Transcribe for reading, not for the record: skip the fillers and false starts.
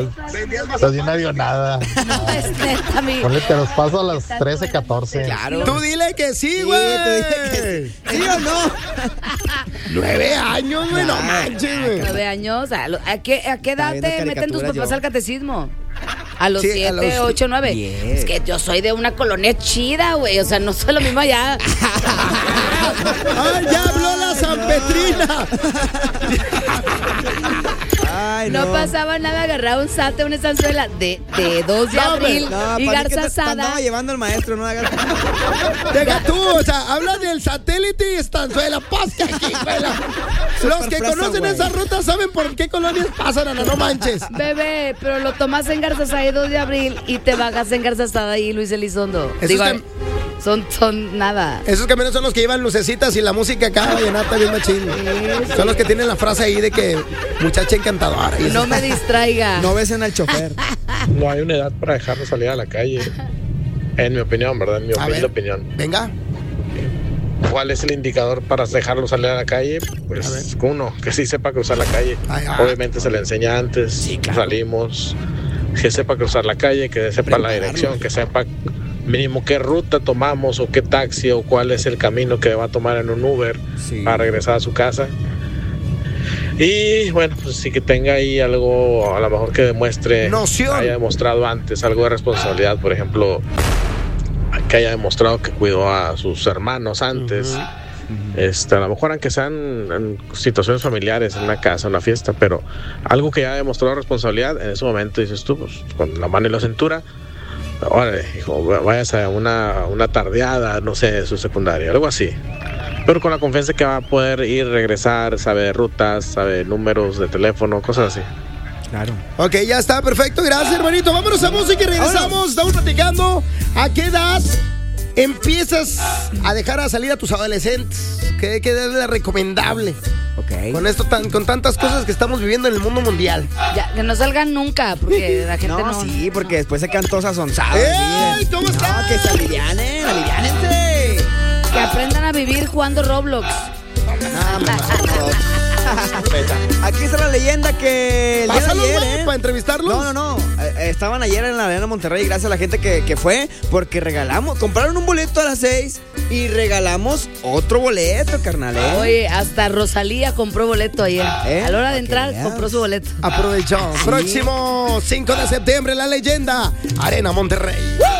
Estás bien avionada. No, es neta, amigo. Ponle, te los paso a las 13:14. Claro. Tú dile que sí, güey. ¿Sí o no? 9 años, güey, no manches, güey. 9 años. ¿A qué edad viendo te meten tus caricaturas papás yo. al catecismo? A los Sí, 7, a los 8, 9. 10. Es que yo soy de una colonia chida, güey. O sea, no soy lo mismo allá. ¡Ay, ya habló la San Petrina! Ay, No pasaba nada, agarraba un sate, una estanzuela de 2 de abril No, y para mí que garza te andaba asada. llevando el maestro, no hagas. Deja tú, o sea, habla del satélite y estanzuela. Pasa aquí, güey. Los que fresa, conocen güey. esa ruta saben por qué colonias pasan, Ana, no manches. Bebé, pero lo tomas en garza asada y 2 de abril y te bajas en garza asada y Luis Elizondo. Esos Digo, cam- son nada. Esos camiones son los que llevan lucecitas y la música acá, vallenata bien machín. Son los que tienen la frase ahí de que muchacha encantadora. Y No eso. me distraiga. No besen al chofer. No hay una edad para dejarlo salir a la calle. En mi opinión, ¿verdad? En mi A humilde ver. opinión. Venga. ¿Cuál es el indicador para dejarlo salir a la calle? Pues uno, que sí sepa cruzar la calle. Ay, Obviamente se le enseña antes, salimos, que sepa cruzar la calle, que sepa la dirección, que sepa mínimo qué ruta tomamos o qué taxi o cuál es el camino que va a tomar en un Uber Sí. para regresar a su casa. Y bueno, pues sí que tenga ahí algo, a lo mejor que demuestre, Noción. haya demostrado antes algo de responsabilidad, por ejemplo, que haya demostrado que cuidó a sus hermanos antes. A lo mejor aunque sean en situaciones familiares, en una casa, en una fiesta, pero algo que haya demostrado responsabilidad, en ese momento dices tú, pues con la mano en la cintura, órale, hijo, vayas a una tardeada, no sé, su secundaria, algo así. Pero con la confianza que va a poder ir, regresar, sabe rutas, sabe números de teléfono, cosas así. Claro. Ok, ya está, perfecto, gracias, hermanito. Vámonos a música y regresamos. Estamos platicando. ¿A qué edad empiezas a dejar a salir a tus adolescentes? ¿Qué edad es la recomendable? Ok. Con tantas cosas que estamos viviendo en el mundo mundial. Ya, que no salgan nunca, porque la gente No, no. sí, porque después se quedan todos asonzados. ¡Ey! ¿Sí? ¿Cómo No, estás? que se aliviánense. Que aprendan a vivir jugando Roblox. Aquí está la leyenda que el día de Pásalo, ayer, güey, para entrevistarlos. No. Estaban ayer en la Arena Monterrey, gracias a la gente que fue, porque compraron un boleto a las 6 y regalamos otro boleto, carnal. Oye, hasta Rosalía compró boleto ayer. ¿Eh? A la hora de Para que entrar, veas. compró su boleto. Aprovechó. Próximo 5 de septiembre, la leyenda. Arena Monterrey.